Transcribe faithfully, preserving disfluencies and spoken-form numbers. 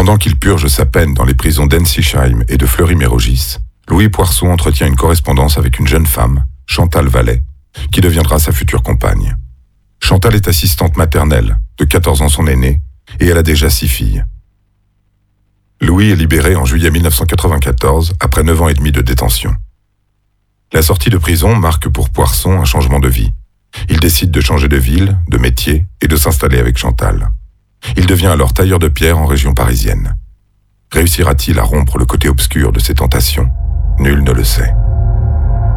Pendant qu'il purge sa peine dans les prisons d'Ensisheim et de Fleury-Mérogis, Louis Poirson entretient une correspondance avec une jeune femme, Chantal Vallet, qui deviendra sa future compagne. Chantal est assistante maternelle, de quatorze ans son aînée, et elle a déjà six filles. Louis est libéré en juillet mille neuf cent quatre-vingt-quatorze, après neuf ans et demi de détention. La sortie de prison marque pour Poirson un changement de vie. Il décide de changer de ville, de métier et de s'installer avec Chantal. Il devient alors tailleur de pierre en région parisienne. Réussira-t-il à rompre le côté obscur de ses tentations ? Nul ne le sait.